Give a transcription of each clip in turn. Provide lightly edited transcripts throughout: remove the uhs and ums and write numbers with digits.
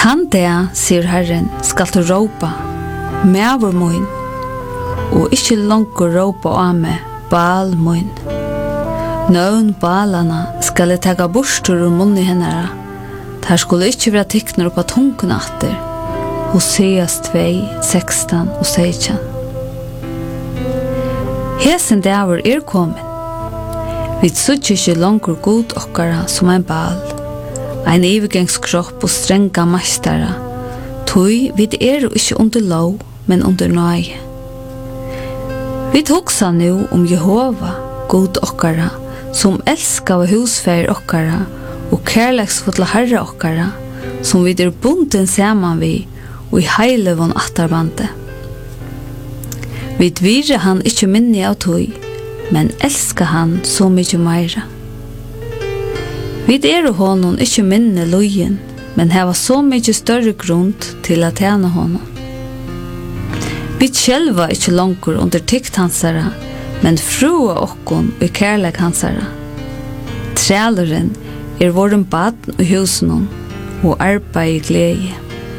Han det, sier Herren, skal du råpa, mævur mun, og ikke langt råpa av meg, Baal mun. Nøvn Baalana skal jeg taga borstur ur munni hennara, der skulle ikke være tikkner på tungen atter, Hoseas 2, 16 og 16. Hesen dæver kommen. Vi suttje ikke langt god okkara som en Baal, ein evigengskropp og strenga mestara, tui vi jo ikke under lov, men under nøye. Vi hugsa nu Jehova, god okkara, som elskar og husfær okkara, og kærleksfulla herre okkara, som vi bunden saman vi, og i heilevon attarbande. Vi dvire han ikkje minni av tui, men elska han så mykje meira. Vi honom ikkje minne lojen, men heva så mykje større grunn til at tjene honom. Vi själva ikkje langkur under tykt hansara, men frua okkon og kærleik hansara. Træleren våren baden og husen og arbeid i glede.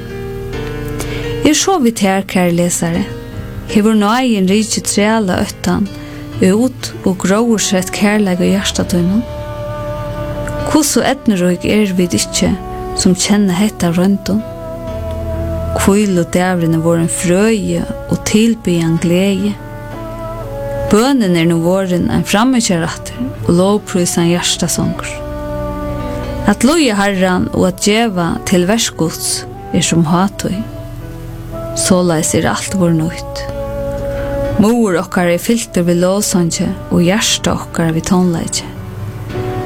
Så vidt her, kære lesere, hever nøyen rikket træla øttan ut og gråer seg kærleik og hjertatøynen. Hvordan etnerøyk vi ikke som kjenner hetta røntun? Kvil og dævrene våren frøye og tilbyan glede. Bønnen nå våren en frammekjeratter og lovprysan hjertasanger. At loja herran og at djeva til versgods som hatøy. Såleis alt vår nøyt. Mor okkar filter ved låsanje og hjärsta okkar ved tonleitje.